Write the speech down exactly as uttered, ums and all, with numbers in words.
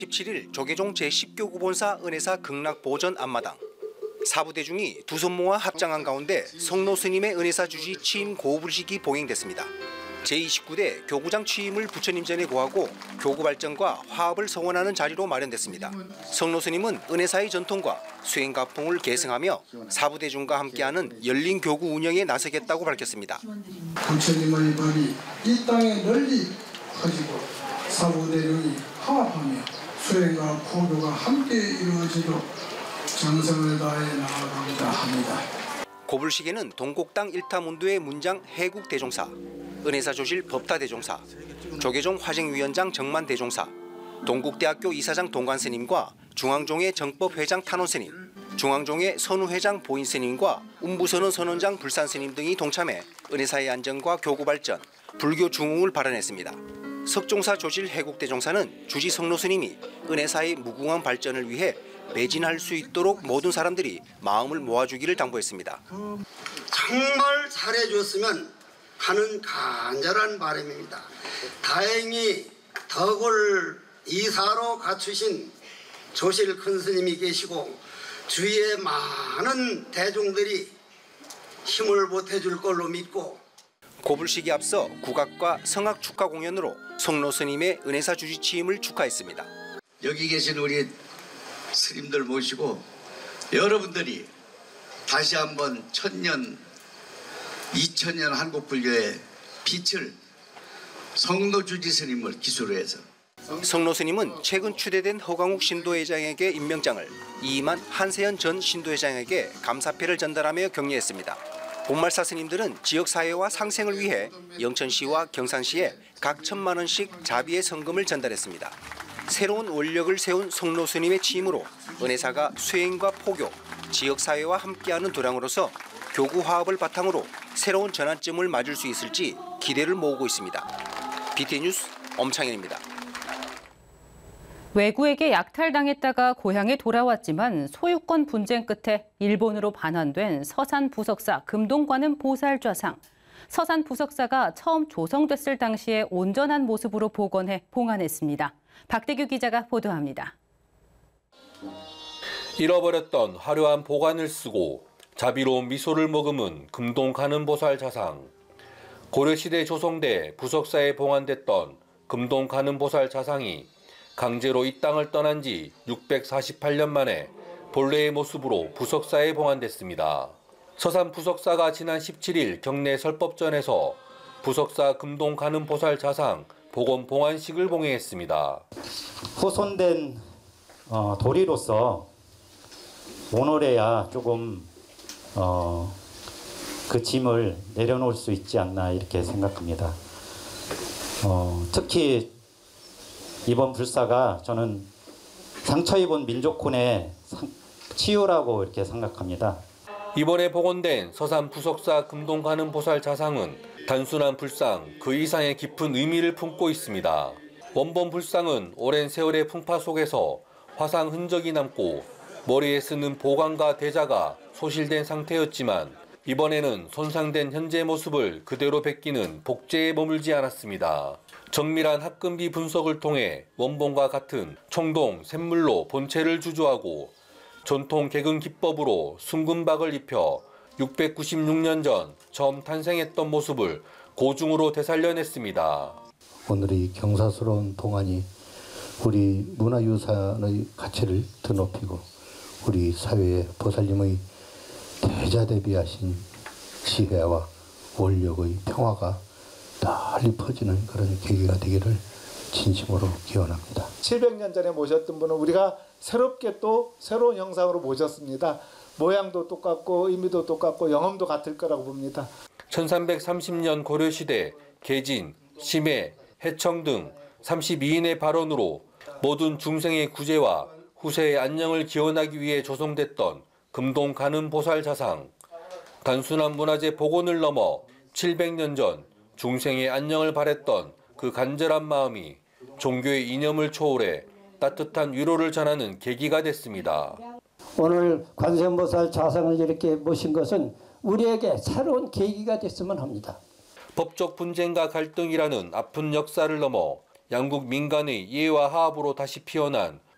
십칠일 조계종 제십 교 구본사 은혜사 극락보전 앞마당. 사부대중이 두 손 모아 합장한 가운데 성노 스님의 은혜사 주지 취임 고불식이 봉행됐습니다. 제이십구 대 교구장 취임을 부처님 전에 고하고 교구 발전과 화합을 성원하는 자리로 마련됐습니다. 성노 스님은 은혜사의 전통과 수행가풍을 계승하며 사부대중과 함께하는 열린 교구 운영에 나서겠다고 밝혔습니다. 부처님의 발이 이 땅에 널리 퍼지고 사부대중이 화합하며 수행과 포교가 함께 이루어지도록 정성을 다해 나아가고자 합니다. 고불식에는 동곡당 일타문두의 문장 해국대종사, 은혜사 조실 법타대종사, 조계종 화쟁위원장 정만대종사, 동국대학교 이사장 동관스님과 중앙종의 정법회장 탄원스님, 중앙종의 선우회장 보인스님과 운부선원 선원장 불산스님 등이 동참해 은혜사의 안정과 교구 발전, 불교 중흥을 발언했습니다. 석종사 조실 해국대종사는 주지 성노스님이 은혜사의 무궁한 발전을 위해 매진할 수 있도록 모든 사람들이 마음을 모아주기를 당부했습니다. 정말 잘해줬으면 하는 간절한 바람입니다. 다행히 덕을 이사로 갖추신 조실 큰 스님이 계시고 주위에 많은 대중들이 힘을 보태줄 걸로 믿고 고불식이 앞서 국악과 성악 축하 공연으로 성노 스님의 은혜사 주지 취임을 축하했습니다. 여기 계신 우리 스님들 모시고 여러분들이 다시 한번 천년, 이천년 한국 불교의 빛을 성노 주지 스님을 기수로 해서 성노 스님은 최근 추대된 허광욱 신도회장에게 임명장을, 이만 한세현 전 신도회장에게 감사패를 전달하며 격려했습니다. 본말사 스님들은 지역사회와 상생을 위해 영천시와 경산시에 각 천만 원씩 자비의 성금을 전달했습니다. 새로운 원력을 세운 성노 스님의 취임으로 은혜사가 수행과 포교, 지역사회와 함께하는 도량으로서 교구 화합을 바탕으로 새로운 전환점을 맞을 수 있을지 기대를 모으고 있습니다. 비티엔 뉴스 엄창현입니다. 외구에게 약탈당했다가 고향에 돌아왔지만 소유권 분쟁 끝에 일본으로 반환된 서산 부석사 금동관음 보살좌상. 서산 부석사가 처음 조성됐을 당시의 온전한 모습으로 복원해 봉안했습니다. 박대규 기자가 보도합니다. 잃어버렸던 화려한 보관을 쓰고 자비로운 미소를 머금은 금동관음보살좌상. 고려시대 조성돼 부석사에 봉안됐던 금동관음보살좌상이 강제로 이 땅을 떠난 지 육백사십팔 년 만에 본래의 모습으로 부석사에 봉안됐습니다. 서산 부석사가 지난 십칠일 경내 설법전에서 부석사 금동관음보살좌상 복원 봉안식을 봉행했습니다. 후손된 어, 도리로서 오늘에야 조금 어, 그 짐을 내려놓을 수 있지 않나 이렇게 생각합니다. 어, 특히 이번 불사가 저는 상처 입은 민족혼의 치유라고 이렇게 생각합니다. 이번에 복원된 서산 부석사 금동관음보살좌상은 단순한 불상 그 이상의 깊은 의미를 품고 있습니다. 원본 불상은 오랜 세월의 풍파 속에서 화상 흔적이 남고 머리에 쓰는 보관과 대자가 소실된 상태였지만 이번에는 손상된 현재 모습을 그대로 베끼는 복제에 머물지 않았습니다. 정밀한 합금비 분석을 통해 원본과 같은 청동, 샘물로 본체를 주조하고 전통 개근 기법으로 순금박을 입혀 육백구십육 년 전 처음 탄생했던 모습을 고중으로 되살려냈습니다. 오늘의 경사스러운 봉안이 우리 문화유산의 가치를 더 높이고 우리 사회의 보살님의 대자대비하신 지혜와 원력의 평화가 널리 퍼지는 그런 계기가 되기를 진심으로 기원합니다. 칠백 년 전에 모셨던 분은 우리가 새롭게 또 새로운 형상으로 모셨습니다. 모양도 똑같고 의미도 똑같고 영험도 같을 거라고 봅니다. 천삼백삼십 년 고려시대 계진, 심해, 해청 등 삼십이 인의 발언으로 모든 중생의 구제와 후세의 안녕을 기원하기 위해 조성됐던 금동관음보살좌상. 단순한 문화재 복원을 넘어 칠백 년 전 중생의 안녕을 바랬던 그 간절한 마음이 종교의 이념을 초월해 따뜻한 위로를 전하는 계기가 됐습니다. 오늘 관세음보살 좌상을 이렇게 모신 것은 우리에게 새로운 계기가 됐으면 합니다. 법적 분쟁과 갈등이라는 아픈 역사를 넘어 양국 민간의 이해와 화합으로 다시 피어난